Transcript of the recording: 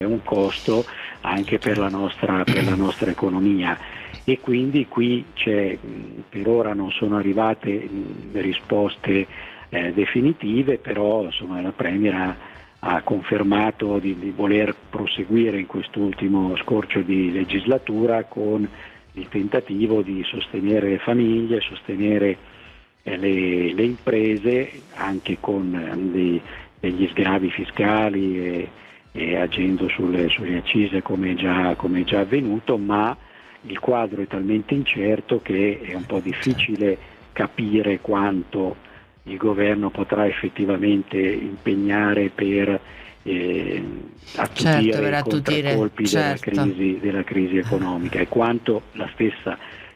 è un costo anche per la nostra economia, e quindi qui per ora non sono arrivate risposte definitive, però insomma, la Premier ha confermato di voler proseguire in quest'ultimo scorcio di legislatura con il tentativo di sostenere le famiglie, sostenere le imprese anche con degli sgravi fiscali e agendo sulle accise come è già avvenuto, ma il quadro è talmente incerto che è un po' difficile capire quanto il governo potrà effettivamente impegnare per attutire i contraccolpi certo. della crisi economica, e quanto la stessa